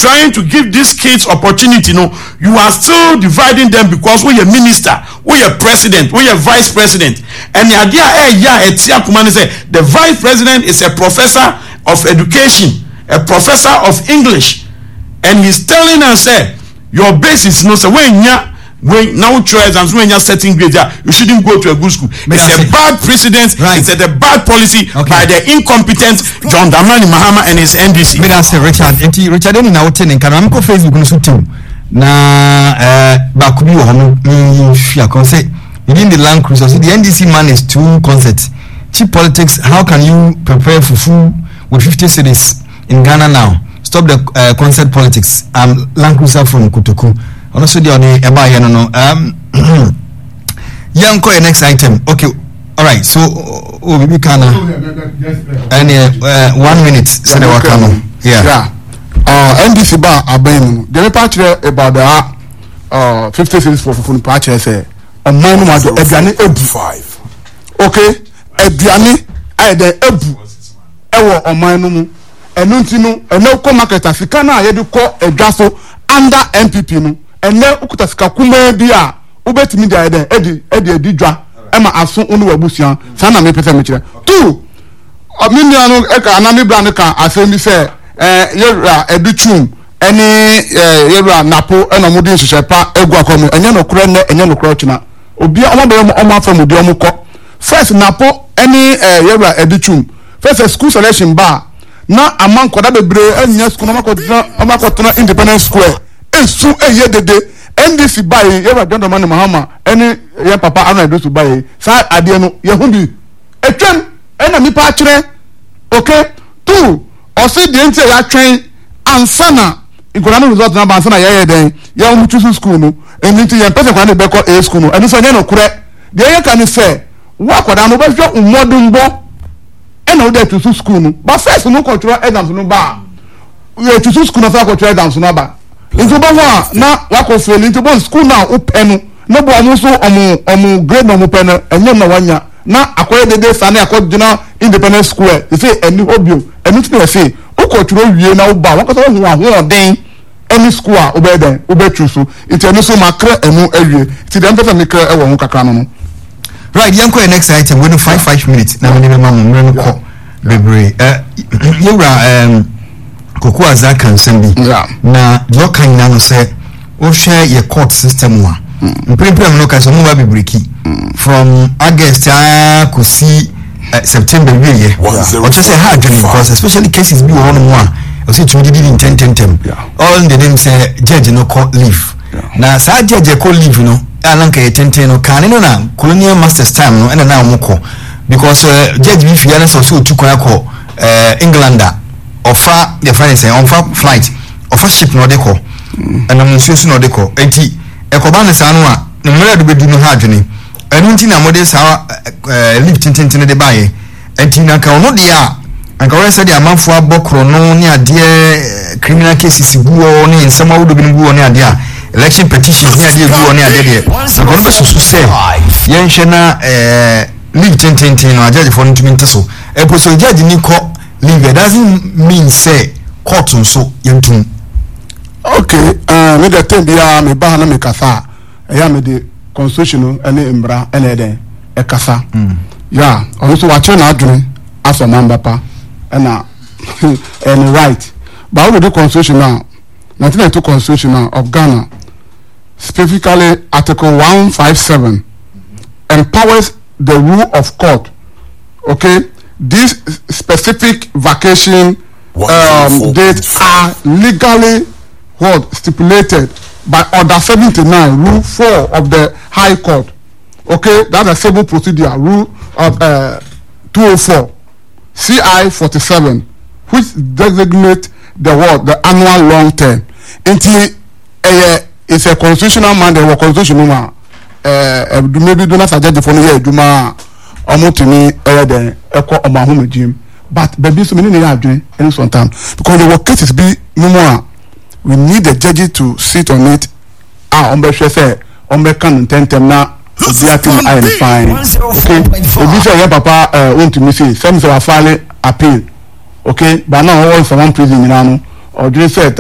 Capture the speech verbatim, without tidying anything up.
trying to give these kids opportunity, no, you are still dividing them because we are minister, we are president, we are vice president. And the idea eh yeah etia kumani say the vice president is a professor of education, a professor of English, and he's telling us say your basis no say when ya when now try exams when you're setting grades, you shouldn't go to a good school. It's a bad precedent. Right. It's a, a bad policy okay. by the incompetent John Dramani Mahama and his N D C. Me say Richard, enti Richard eni na wote nka na mko Facebook no so team na eh ba kubi wo hono ni hia kon say within the Land Cruiser, so the N D C man is too concept. Cheap politics. How can you prepare for full with fifty cities in Ghana now? Stop the uh, concert politics. Um, Land Cruiser from Kutuku. Also, the only about here, no, no. Um, young call next item. Okay, all right. So, oh, we can. Any uh, one minute. So they work on. Yeah. Yeah. Uh, N D C bar abem. The part about the uh fifty cities for for patch say. On my no matter. Ediane ebu five. Okay. Ediane I the ebu. Ewo on my no. Enu ntinu. Enu ko market Africa na ye do ko edwaso under N P P no. Ene ukuta sika kuma bia ubetimi dia eden edi edi edi dwa ema aso onu wabusia sana me pese me kire two omini anu e ka na me bra ne ka asemi se eh yewra educhum eni yewra napo ena mudi nhyehyɛ pa egu akomo enye no kure ne enye no kure china obi omabere omo afam di omo kɔ first napo eni yewra educhum first school selection ba na aman koda bebre enya school na makotena makotena independent square esu eye dede N D C buy ye ba John Dramani Mahama any ye papa anu edo su buy sa ade no ye hu bi etwem ena mi pa kire okay two o se de ntie ya twen ansana igora no result na ansana ye ye den ye hu choose school no eni ntie ye pese kwa na be ko a school no eni so nye no kure de ye kan say wa koda no be hwe umodun bo ena o de choose school no but first no control exams no ba we choose school no fa control exams no ba into bawa na wako feel into bon school na openu no bo amu so omu omu grade no omu penu enye na wanya na akoye dede sane akodina independent school e say eni obio eni ti say ukoturo wie na uba wako so hu ahun den any school a obeden obetu so into eni so makra enu awie ti dem pesa mikra e wo hu kakra no no right yanko next item we no five five minutes na me me mamu me no ko bebre eh yewra um Koku Azaka Nsembi na your kind na no say o share your court system wa mpempem no ka so mo ba bebreki from August ah ko see September we ye o just say hard because especially cases be one one o say to did in ten ten ten all the name say judge no court leave na sa judge court leave no alanka ye ten ten no kan no na colonial masters time no na na mo ko because judge bi fiya na so so tu kwa ko Englander offer the finance offer flight offer ship no deco and I'm so no deco enti ekobane sa no a ne mra do bedu no ha adwene enu nti na mode sa lift tintin de bae enti na ka ono dia anka we say the amanfo abokro no ne ade criminal cases guo ne nsema wodo bi guo ne ade a election petitions ne ade guo ne ade de so kono be so say yen hwe na eh lift tintin no ajaje for ntumi nteso e po so judge ni ko leave it doesn't mean say court so yentum okay uh me the thing bia me ba na me kasa ya me the constitution ene mbra ene den e kasa ya also watch na adwene aso mamba pa na and right but with the constitution now nineteen ninety-two constitution of Ghana specifically article one fifty-seven empowers the rule of court okay. These specific vacation um, dates are legally what stipulated by Order seventy-nine, Rule four of the High Court. Okay, that's a civil procedure, Rule of uh, two oh four, C I forty-seven, which designate the word the annual long term. Until uh, it's a constitutional mandate or constitutional man. Uh, maybe do not suggest for the Juma. Omotini eden eko omahome jim but baby so many na adwene any sometime because the work cases be no more we need the judge to sit on it ah on be hwe say on be kan tentem na obiatin I am fine okay obi say your papa uh want to me say some say file appeal okay but now all for one prison you know or do say